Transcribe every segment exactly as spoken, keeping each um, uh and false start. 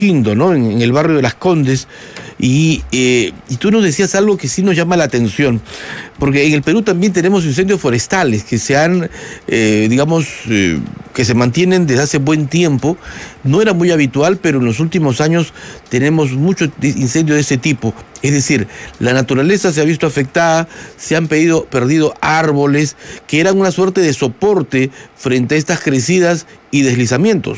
Quindo, ¿no? En, en el barrio de Las Condes, y, eh, y tú nos decías algo que sí nos llama la atención, porque en el Perú también tenemos incendios forestales que se han, eh, digamos, eh, que se mantienen desde hace buen tiempo. No era muy habitual, pero en los últimos años tenemos muchos incendios de ese tipo. Es decir, la naturaleza se ha visto afectada, se han pedido, perdido árboles que eran una suerte de soporte frente a estas crecidas y deslizamientos.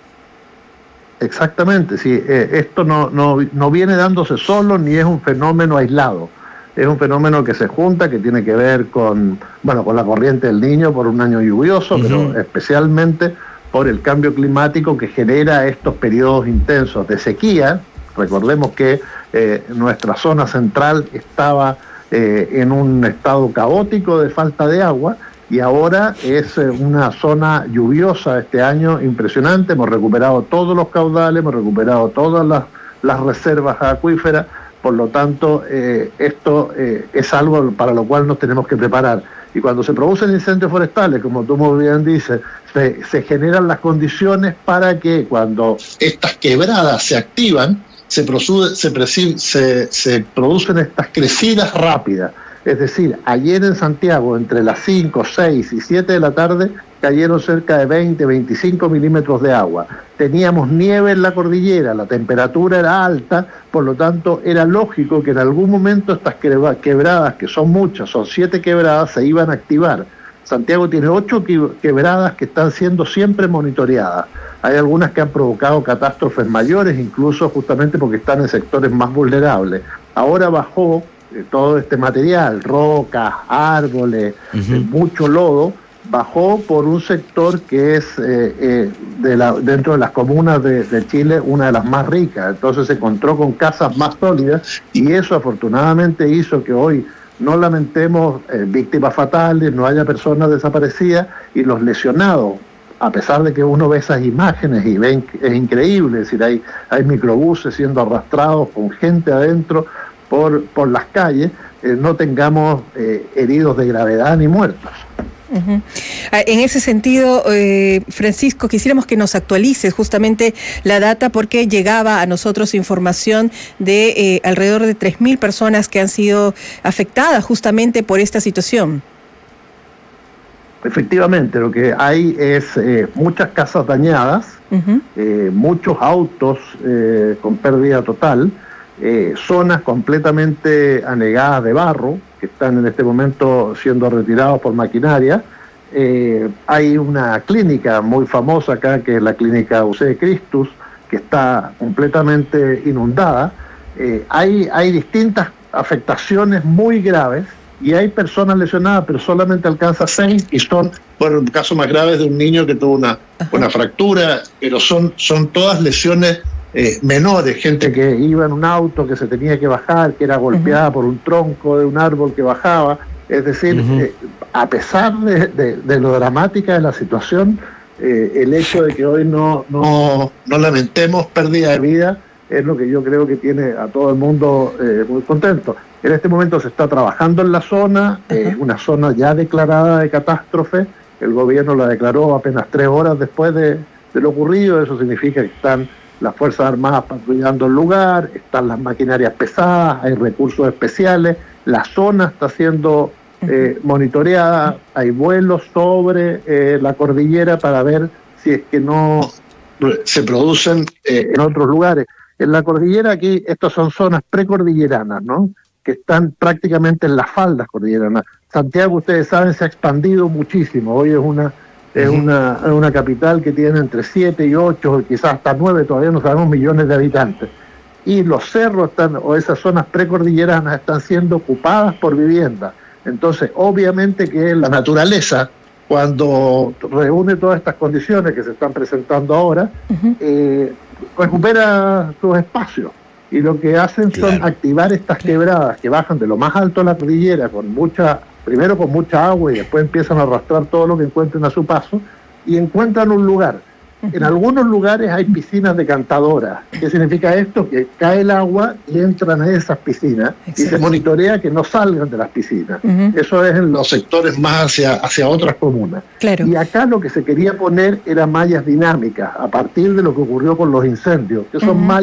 Exactamente, sí. Eh, esto no, no, no viene dándose solo ni es un fenómeno aislado. Es un fenómeno que se junta, que tiene que ver con, bueno, con la corriente del Niño por un año lluvioso, uh-huh. pero especialmente por el cambio climático que genera estos periodos intensos de sequía. Recordemos que eh, nuestra zona central estaba eh, en un estado caótico de falta de agua, y ahora es una zona lluviosa este año impresionante. Hemos recuperado todos los caudales, hemos recuperado todas las, las reservas acuíferas, por lo tanto eh, esto eh, es algo para lo cual nos tenemos que preparar. Y cuando se producen incendios forestales, como tú muy bien dices, se, se generan las condiciones para que cuando estas quebradas se activan, se, produce, se, se, se producen estas crecidas rápidas. Es decir, ayer en Santiago, entre las cinco, seis y siete de la tarde, cayeron cerca de veinte, veinticinco milímetros de agua. Teníamos nieve en la cordillera, la temperatura era alta, por lo tanto era lógico que en algún momento estas quebradas, que son muchas, son siete quebradas, se iban a activar. Santiago tiene ocho quebradas que están siendo siempre monitoreadas. Hay algunas que han provocado catástrofes mayores, incluso justamente porque están en sectores más vulnerables. Ahora bajó todo este material, rocas, árboles, uh-huh. mucho lodo, bajó por un sector que es eh, eh, de la, dentro de las comunas de, de Chile una de las más ricas. Entonces se encontró con casas más sólidas, y eso afortunadamente hizo que hoy no lamentemos eh, víctimas fatales, no haya personas desaparecidas, y los lesionados, a pesar de que uno ve esas imágenes y ven, es increíble, es decir, hay, hay microbuses siendo arrastrados con gente adentro por, por las calles, eh, no tengamos eh, heridos de gravedad ni muertos. Uh-huh. En ese sentido, eh, Francisco, quisiéramos que nos actualices justamente la data, porque llegaba a nosotros información de eh, alrededor de tres mil personas que han sido afectadas justamente por esta situación. Efectivamente, lo que hay es eh, muchas casas dañadas, uh-huh. eh, muchos autos eh, con pérdida total, eh, zonas completamente anegadas de barro, que están en este momento siendo retirados por maquinaria. Eh, hay una clínica muy famosa acá, que es la clínica U C de Christus, que está completamente inundada. Eh, hay, hay distintas afectaciones muy graves, y hay personas lesionadas, pero solamente alcanza seis, y son, bueno, el caso más grave es de un niño que tuvo una, una fractura, pero son, son todas lesiones eh, menores, gente que iba en un auto, que se tenía que bajar, que era golpeada uh-huh. por un tronco de un árbol que bajaba. Es decir, uh-huh. eh, a pesar de, de, de lo dramática de la situación, eh, el hecho de que hoy no, no, no lamentemos pérdida de vida es lo que yo creo que tiene a todo el mundo eh, muy contento. En este momento se está trabajando en la zona, es eh, una zona ya declarada de catástrofe. El gobierno la declaró apenas tres horas después de, de lo ocurrido. Eso significa que están las Fuerzas Armadas patrullando el lugar, están las maquinarias pesadas, hay recursos especiales, la zona está siendo eh, monitoreada, hay vuelos sobre eh, la cordillera para ver si es que no se producen eh, en otros lugares. En la cordillera aquí, estas son zonas precordilleranas, ¿no?, que están prácticamente en las faldas cordilleranas. Santiago, ustedes saben, se ha expandido muchísimo. Hoy es una es una, una capital que tiene entre siete y ocho, quizás hasta nueve, todavía no sabemos, millones de habitantes. Y los cerros están, o esas zonas precordilleranas están siendo ocupadas por viviendas. Entonces, obviamente que la naturaleza, cuando reúne todas estas condiciones que se están presentando ahora, uh-huh. eh, recupera sus espacios. Y lo que hacen son claro. activar estas quebradas que bajan de lo más alto de la cordillera con mucha, primero con mucha agua, y después empiezan a arrastrar todo lo que encuentren a su paso, y encuentran un lugar. En algunos lugares hay piscinas decantadoras. ¿Qué significa esto? Que cae el agua y entran a esas piscinas. Excelente. Y se monitorea que no salgan de las piscinas. Uh-huh. Eso es en los sectores más hacia, hacia otras comunas. Claro. Y acá lo que se quería poner era mallas dinámicas, a partir de lo que ocurrió con los incendios, que son uh-huh. mallas